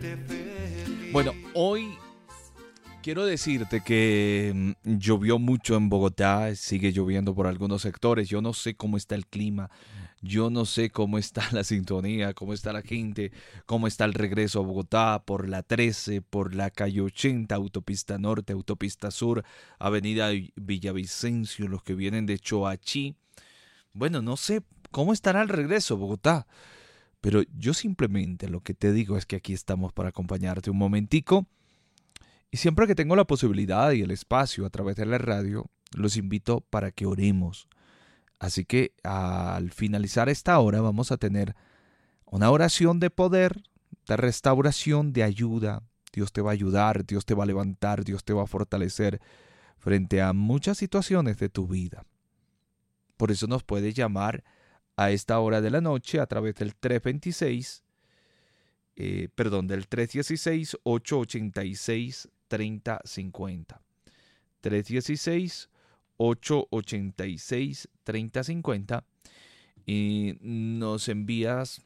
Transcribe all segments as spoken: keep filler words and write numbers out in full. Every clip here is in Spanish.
Bueno, hoy quiero decirte que mm, llovió mucho en Bogotá, sigue lloviendo por algunos sectores. Yo no sé cómo está el clima, yo no sé cómo está la sintonía, cómo está la gente, cómo está el regreso a Bogotá por la trece, por la calle ochenta, autopista norte, autopista sur, avenida Villavicencio, los que vienen de Choachí. Bueno, no sé cómo estará el regreso a Bogotá, pero yo simplemente lo que te digo es que aquí estamos para acompañarte un momentico. Y siempre que tengo la posibilidad y el espacio a través de la radio, los invito para que oremos. Así que al finalizar esta hora vamos a tener una oración de poder, de restauración, de ayuda. Dios te va a ayudar, Dios te va a levantar, Dios te va a fortalecer frente a muchas situaciones de tu vida. Por eso nos puedes llamar a esta hora de la noche a través del tres veintiséis, eh, perdón, del tres dieciséis, ocho ochenta y seis, treinta cincuenta. tres dieciséis, ocho ochenta y seis, treinta cincuenta y nos envías,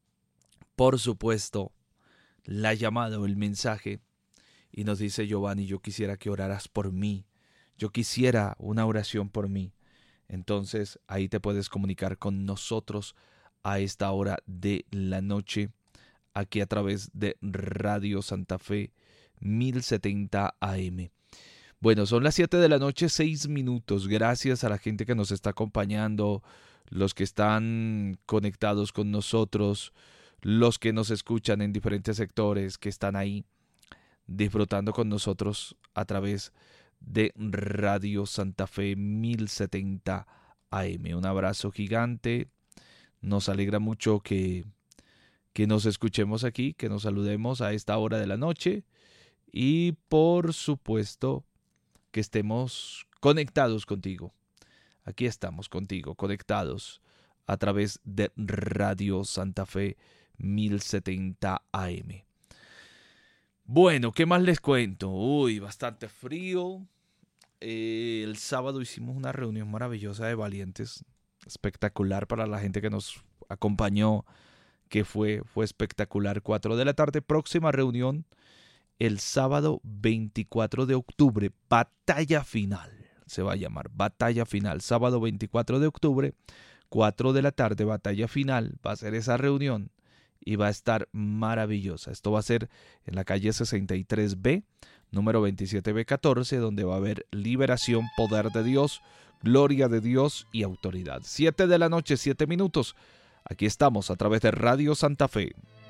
por supuesto, la llamada o el mensaje y nos dice: Giovanni, yo quisiera que oraras por mí, yo quisiera una oración por mí. Entonces ahí te puedes comunicar con nosotros a esta hora de la noche, aquí a través de Radio Santa Fe mil setenta A M. Bueno, son las siete de la noche, seis minutos. Gracias a la gente que nos está acompañando, los que están conectados con nosotros, los que nos escuchan en diferentes sectores, que están ahí disfrutando con nosotros a través de Radio Santa Fe mil setenta A M. Un abrazo gigante. Nos alegra mucho que, que nos escuchemos aquí, que nos saludemos a esta hora de la noche y por supuesto que estemos conectados contigo. Aquí estamos contigo, conectados a través de Radio Santa Fe mil setenta A M. Bueno, ¿qué más les cuento? Uy, bastante frío. Eh, el sábado hicimos una reunión maravillosa de valientes, espectacular para la gente que nos acompañó, que fue, fue espectacular. cuatro de la tarde, próxima reunión, el sábado veinticuatro de octubre, batalla final, se va a llamar batalla final, sábado veinticuatro de octubre, cuatro de la tarde, batalla final, va a ser esa reunión. Y va a estar maravillosa. Esto va a ser en la calle sesenta y tres B, número veintisiete B catorce, donde va a haber liberación, poder de Dios, gloria de Dios y autoridad. siete de la noche, siete minutos. Aquí estamos a través de Radio Santa Fe.